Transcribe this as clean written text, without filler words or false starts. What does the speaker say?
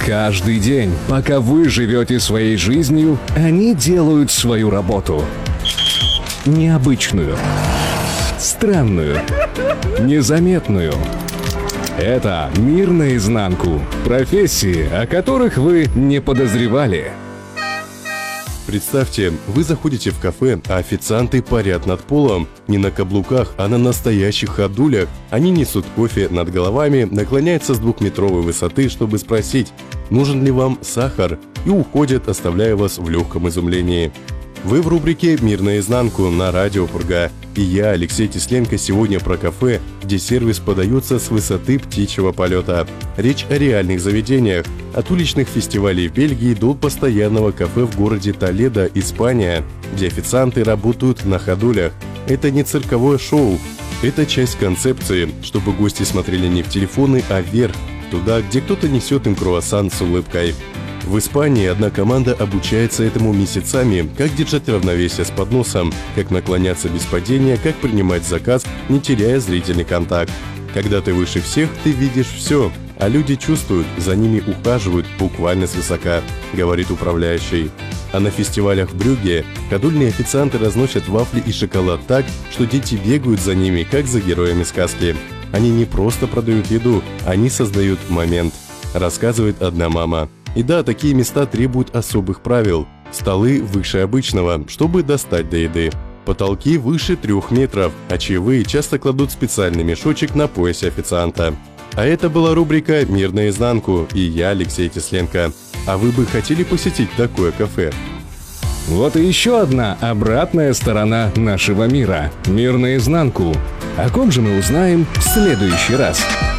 Каждый день, пока вы живете своей жизнью, они делают свою работу. Необычную, странную, незаметную. Это «Мир наизнанку». Профессии, о которых вы не подозревали. Представьте, вы заходите в кафе, а официанты парят над полом не на каблуках, а на настоящих ходулях. Они несут кофе над головами, наклоняются с 2-метровой высоты, чтобы спросить, нужен ли вам сахар, и уходят, оставляя вас в легком изумлении. Вы в рубрике «Мир наизнанку» на радио Пурга. И я, Алексей Тесленко, сегодня про кафе, где сервис подается с высоты птичьего полета. Речь о реальных заведениях. От уличных фестивалей в Бельгии до постоянного кафе в городе Толедо, Испания, где официанты работают на ходулях. Это не цирковое шоу. Это часть концепции, чтобы гости смотрели не в телефоны, а вверх, туда, где кто-то несет им круассан с улыбкой. В Испании одна команда обучается этому месяцами, как держать равновесие с подносом, как наклоняться без падения, как принимать заказ, не теряя зрительный контакт. Когда ты выше всех, ты видишь все, а люди чувствуют, за ними ухаживают буквально свысока, говорит управляющий. А на фестивалях в Брюгге ходульные официанты разносят вафли и шоколад так, что дети бегают за ними, как за героями сказки. Они не просто продают еду, они создают момент, рассказывает одна мама. И да, такие места требуют особых правил. Столы выше обычного, чтобы достать до еды. Потолки выше 3 метров, а чаевые часто кладут специальный мешочек на поясе официанта. А это была рубрика «Мир наизнанку» и я, Алексей Тесленко. А вы бы хотели посетить такое кафе? Вот и еще одна обратная сторона нашего мира. «Мир наизнанку». О ком же мы узнаем в следующий раз?